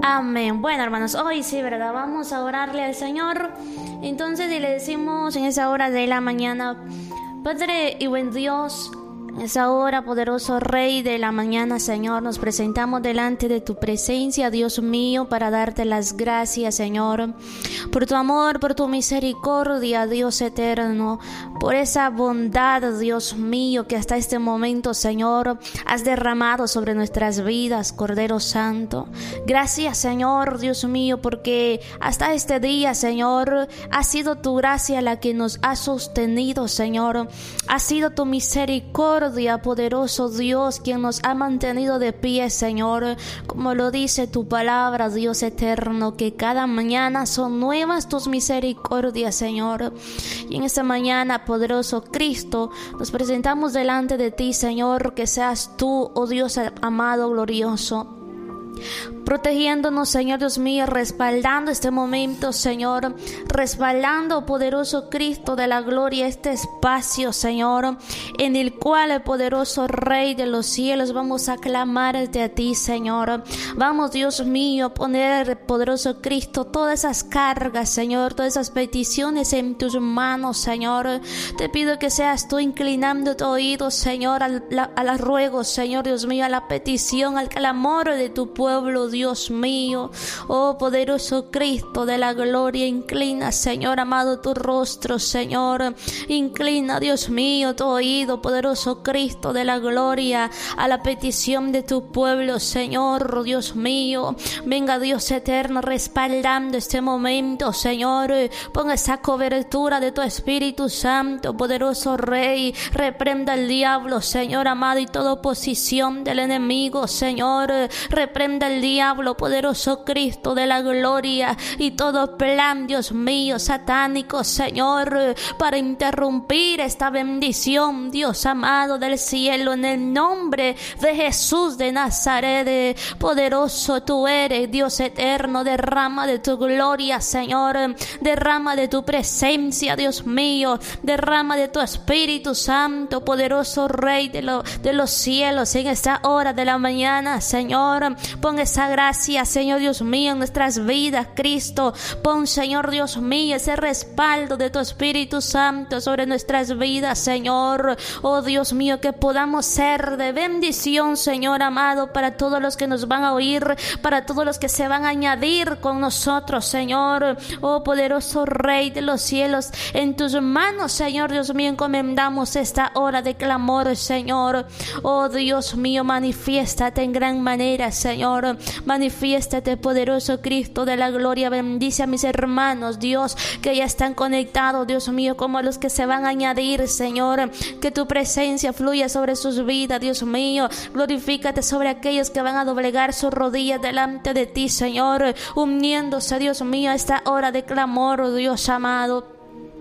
Amén. Bueno, hermanos, hoy sí, ¿verdad? Vamos a orarle al Señor. Entonces, y le decimos en esa hora de la mañana: Padre y buen Dios, en esa hora, poderoso Rey de la mañana, Señor, nos presentamos delante de tu presencia, Dios mío, para darte las gracias, Señor, por tu amor, por tu misericordia, Dios eterno, por esa bondad, Dios mío, que hasta este momento, Señor, has derramado sobre nuestras vidas, Cordero Santo. Gracias, Señor, Dios mío, porque hasta este día, Señor, ha sido tu gracia la que nos ha sostenido, Señor. Ha sido tu misericordia, poderoso Dios, quien nos ha mantenido de pie, Señor, como lo dice tu palabra, Dios eterno, que cada mañana son nuevas tus misericordias, Señor. Y en esta mañana, poderoso Cristo, nos presentamos delante de ti, Señor, que seas tú, oh Dios amado, glorioso, protegiéndonos, Señor Dios mío, respaldando este momento, Señor, respaldando, poderoso Cristo de la gloria, este espacio, Señor, en el cual el poderoso Rey de los cielos vamos a clamarte a ti, Señor. Vamos, Dios mío, poner, poderoso Cristo, todas esas cargas, Señor, todas esas peticiones en tus manos, Señor. Te pido que seas tú inclinando tu oído, Señor, a la ruego, Señor Dios mío, a la petición, al clamor de tu pueblo, Dios mío. Oh poderoso Cristo de la gloria, inclina, Señor amado, tu rostro, Señor. Inclina, Dios mío, tu oído, poderoso Cristo de la gloria, a la petición de tu pueblo, Señor, Dios mío. Venga, Dios eterno, respaldando este momento, Señor. Ponga esa cobertura de tu Espíritu Santo, poderoso Rey. Reprenda al diablo, Señor amado, y toda oposición del enemigo, Señor. Reprenda el diablo, poderoso Cristo de la gloria, y todo plan, Dios mío, satánico, Señor, para interrumpir esta bendición, Dios amado del cielo, en el nombre de Jesús de Nazaret. Poderoso tú eres, Dios eterno, derrama de tu gloria, Señor, derrama de tu presencia, Dios mío, derrama de tu Espíritu Santo, poderoso Rey de los cielos, en esta hora de la mañana, Señor. Pon esa gracia, Señor Dios mío, en nuestras vidas, Cristo. Pon, Señor Dios mío, ese respaldo de tu Espíritu Santo sobre nuestras vidas, Señor. Oh Dios mío, que podamos ser de bendición, Señor amado, para todos los que nos van a oír, para todos los que se van a añadir con nosotros, Señor. Oh poderoso Rey de los cielos, en tus manos, Señor Dios mío, encomendamos esta hora de clamor, Señor. Oh Dios mío, manifiéstate en gran manera, Señor. Manifiéstate, poderoso Cristo de la gloria. Bendice a mis hermanos, Dios, que ya están conectados, Dios mío, como a los que se van a añadir, Señor. Que tu presencia fluya sobre sus vidas, Dios mío. Glorifícate sobre aquellos que van a doblegar sus rodillas delante de ti, Señor, uniéndose, Dios mío, a esta hora de clamor, oh Dios amado.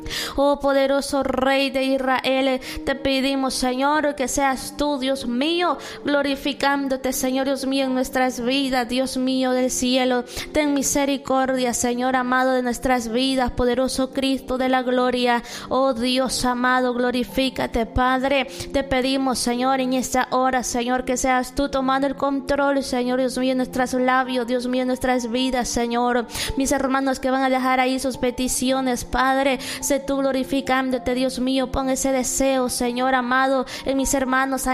Oh poderoso Rey de Israel, te pedimos, Señor, que seas tú, Dios mío, glorificándote, Señor Dios mío, en nuestras vidas, Dios mío del cielo. Ten misericordia, Señor amado, de nuestras vidas, poderoso Cristo de la gloria. Oh Dios amado, glorifícate, Padre. Te pedimos, Señor, en esta hora, Señor, que seas tú tomando el control, Señor Dios mío, en nuestros labios, Dios mío, en nuestras vidas, Señor. Mis hermanos que van a dejar ahí sus peticiones, Padre, sé tú glorificándote, Dios mío. Pon ese deseo, Señor amado, en mis hermanos